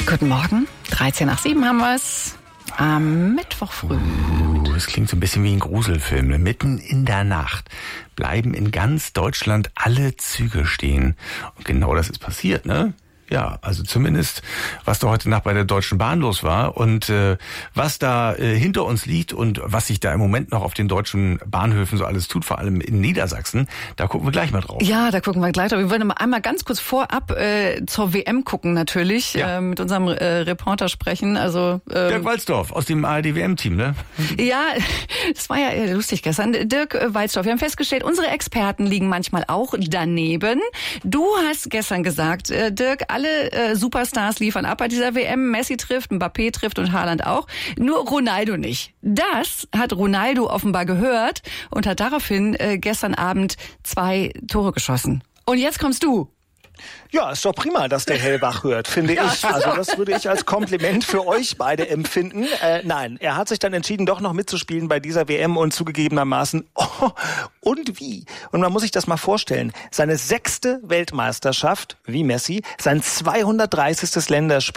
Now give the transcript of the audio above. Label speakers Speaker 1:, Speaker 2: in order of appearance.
Speaker 1: Guten Morgen, 7:13 haben wir es. Am Mittwoch früh.
Speaker 2: Das klingt so ein bisschen wie ein Gruselfilm. Mitten in der Nacht bleiben in ganz Deutschland alle Züge stehen. Und genau das ist passiert, ne? Ja, also zumindest, was da heute Nacht bei der Deutschen Bahn los war und was da hinter uns liegt und was sich da im Moment noch auf den deutschen Bahnhöfen so alles tut, vor allem in Niedersachsen, da gucken wir gleich mal drauf.
Speaker 1: Ja, da gucken wir gleich drauf. Wir wollen einmal ganz kurz vorab zur WM gucken natürlich, mit unserem Reporter sprechen. Also
Speaker 2: Dirk Walzdorf aus dem ARD-WM-Team, ne?
Speaker 1: Ja, das war ja lustig gestern. Dirk Walzdorf, wir haben festgestellt, unsere Experten liegen manchmal auch daneben. Du hast gestern gesagt, Dirk, alle Superstars liefern ab bei dieser WM. Messi trifft, Mbappé trifft und Haaland auch. Nur Ronaldo nicht. Das hat Ronaldo offenbar gehört und hat daraufhin gestern Abend 2 Tore geschossen. Und jetzt kommst du.
Speaker 3: Ja, ist doch prima, dass der Hellbach hört, finde ich. Also das würde ich als Kompliment für euch beide empfinden. Nein, er hat sich dann entschieden, doch noch mitzuspielen bei dieser WM und zugegebenermaßen, und wie? Und man muss sich das mal vorstellen, seine 6. Weltmeisterschaft, wie Messi, sein 230. Länderspiel.